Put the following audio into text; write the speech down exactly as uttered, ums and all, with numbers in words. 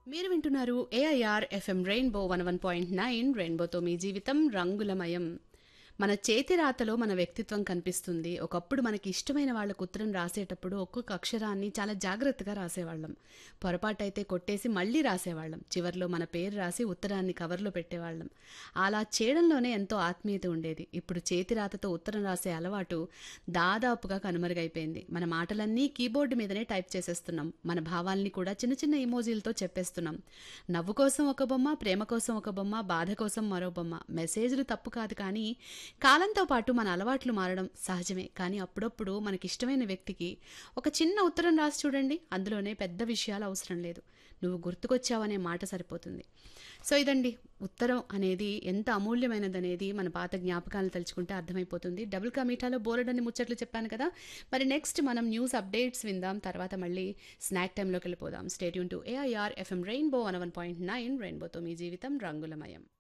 మీరు వింటున్నారు AIR FM rainbow one one point nine రెయిన్బోతో మీ జీవితం రంగులమయం. మన చేతి రాతలో మన వ్యక్తిత్వం కనిపిస్తుంది. ఒకప్పుడు మనకి ఇష్టమైన వాళ్ళకు ఉత్తరం రాసేటప్పుడు ఒక్కొక్క అక్షరాన్ని చాలా జాగ్రత్తగా రాసేవాళ్ళం. పొరపాటైతే కొట్టేసి మళ్ళీ రాసేవాళ్ళం. చివర్లో మన పేరు రాసి ఉత్తరాన్ని కవర్లో పెట్టేవాళ్ళం. అలా చేయడంలోనే ఎంతో ఆత్మీయత ఉండేది. ఇప్పుడు చేతి రాతతో ఉత్తరం రాసే అలవాటు దాదాపుగా కనుమరుగైపోయింది. మన మాటలన్నీ కీబోర్డు మీదనే టైప్ చేసేస్తున్నాం. మన భావాల్ని కూడా చిన్న చిన్న ఇమోజీలతో చెప్పేస్తున్నాం. నవ్వు కోసం ఒక బొమ్మ, ప్రేమ కోసం ఒక బొమ్మ, బాధ కోసం మరో బొమ్మ. మెసేజ్లు తప్పు కాదు, కానీ కాలంతో పాటు మన అలవాట్లు మారడం సహజమే. కానీ అప్పుడప్పుడు మనకిష్టమైన వ్యక్తికి ఒక చిన్న ఉత్తరం రాసి చూడండి. అందులోనే పెద్ద విషయాలు అవసరం లేదు. నువ్వు గుర్తుకొచ్చావనే మాట సరిపోతుంది. సో ఇదండి, ఉత్తరం అనేది ఎంత అమూల్యమైనదనేది మన పాత జ్ఞాపకాలను తలుచుకుంటే అర్థమైపోతుంది. డబుల్ కా మీఠాలో బోలెడన్ని ముచ్చట్లు చెప్పాను కదా. మరి నెక్స్ట్ మనం న్యూస్ అప్డేట్స్ విందాం. తర్వాత మళ్ళీ స్నాక్ టైంలోకి వెళ్ళిపోదాం. Stay tune to AIR FM rainbow one one point nine రెయిన్బోతో మీ జీవితం రంగులమయం.